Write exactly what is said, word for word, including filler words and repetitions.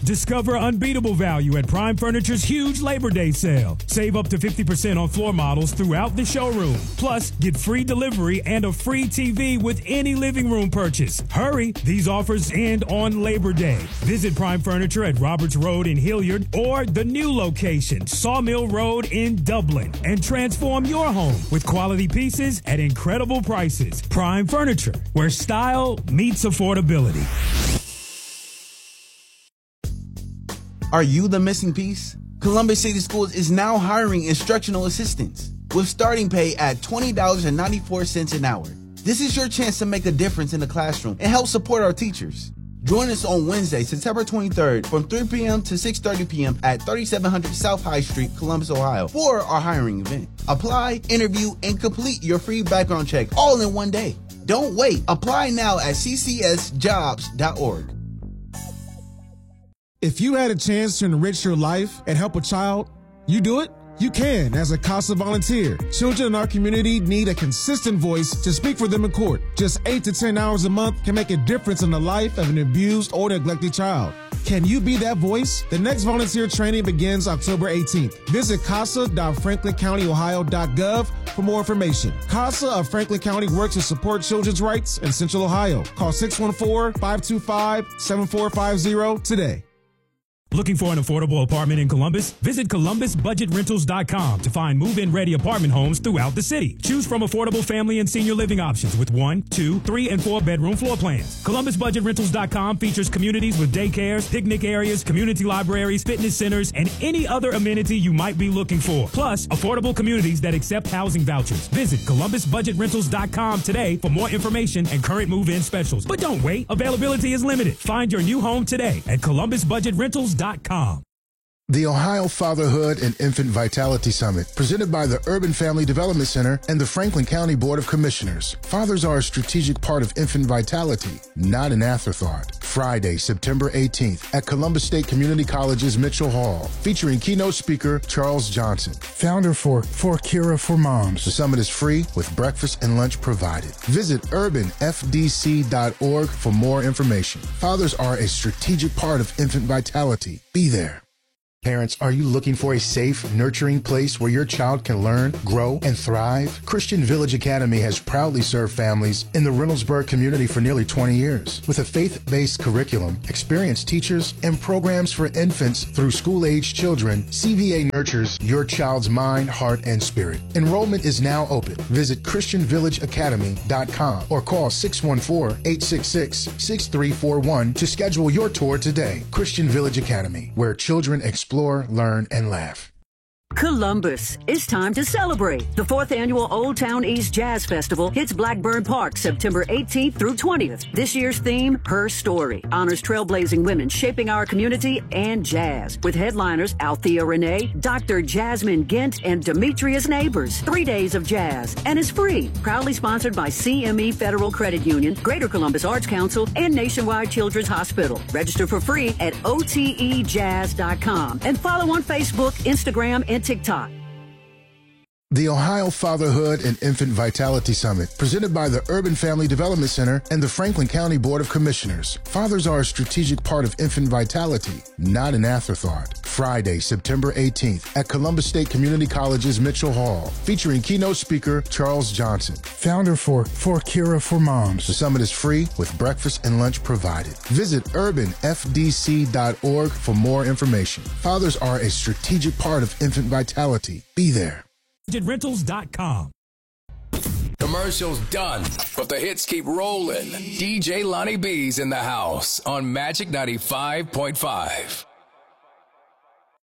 Discover unbeatable value at Prime Furniture's huge Labor Day sale. Save up to fifty percent on floor models throughout the showroom. Plus, get free delivery and a free T V with any living room purchase. Hurry, these offers end on Labor Day. Visit Prime Furniture at Roberts Road in Hilliard or the new location, Sawmill Road in Dublin, and transform your home with quality pieces at incredible prices. Prime Furniture, where style meets affordability. Are you the missing piece? Columbus City Schools is now hiring instructional assistants with starting pay at twenty dollars and ninety-four cents an hour. This is your chance to make a difference in the classroom and help support our teachers. Join us on Wednesday, September twenty-third from three p.m. to six thirty p.m. at thirty-seven hundred South High Street, Columbus, Ohio for our hiring event. Apply, interview, and complete your free background check all in one day. Don't wait. Apply now at c c s jobs dot org. If you had a chance to enrich your life and help a child, you do it? You can as a CASA volunteer. Children in our community need a consistent voice to speak for them in court. Just eight to ten hours a month can make a difference in the life of an abused or neglected child. Can you be that voice? The next volunteer training begins October eighteenth. Visit casa dot franklin county ohio dot gov for more information. CASA of Franklin County works to support children's rights in Central Ohio. Call six one four, five two five, seven four five zero today. Looking for an affordable apartment in Columbus? Visit Columbus Budget Rentals dot com to find move-in ready apartment homes throughout the city. Choose from affordable family and senior living options with one, two, three, and four bedroom floor plans. Columbus Budget Rentals dot com features communities with daycares, picnic areas, community libraries, fitness centers, and any other amenity you might be looking for. Plus, affordable communities that accept housing vouchers. Visit Columbus Budget Rentals dot com today for more information and current move-in specials. But don't wait. Availability is limited. Find your new home today at Columbus Budget Rentals dot com. The Ohio Fatherhood and Infant Vitality Summit, presented by the Urban Family Development Center and the Franklin County Board of Commissioners. Fathers are a strategic part of infant vitality, not an afterthought. Friday, September eighteenth at Columbus State Community College's Mitchell Hall, featuring keynote speaker Charles Johnson, founder for For Cura for Moms. The summit is free with breakfast and lunch provided. Visit urban f d c dot org for more information. Fathers are a strategic part of infant vitality. Be there. Parents, are you looking for a safe, nurturing place where your child can learn, grow, and thrive? Christian Village Academy has proudly served families in the Reynoldsburg community for nearly twenty years. With a faith-based curriculum, experienced teachers, and programs for infants through school-aged children, C V A nurtures your child's mind, heart, and spirit. Enrollment is now open. Visit christian village academy dot com or call six one four, eight six six, six three four one to schedule your tour today. Christian Village Academy, where children explore Explore, learn, and laugh. Columbus, it's time to celebrate. The fourth annual Old Town East Jazz Festival hits Blackburn Park September eighteenth through twentieth. This year's theme, Her Story, honors trailblazing women shaping our community and jazz, with headliners Althea Renee, Doctor Jasmine Gint, and Demetrius Neighbors. Three days of jazz, and is free. Proudly sponsored by C M E Federal Credit Union, Greater Columbus Arts Council, and Nationwide Children's Hospital. Register for free at O T E jazz dot com and follow on Facebook, Instagram, and TikTok. The Ohio Fatherhood and Infant Vitality Summit, presented by the Urban Family Development Center and the Franklin County Board of Commissioners. Fathers are a strategic part of infant vitality, not an afterthought. Friday, September eighteenth at Columbus State Community College's Mitchell Hall, featuring keynote speaker Charles Johnson, founder for For Cura for Moms. The summit is free with breakfast and lunch provided. Visit urban f d c dot org for more information. Fathers are a strategic part of infant vitality. Be there. budget rentals dot com. Commercials done, but the hits keep rolling. D J Lonnie B's in the house on Magic ninety-five point five.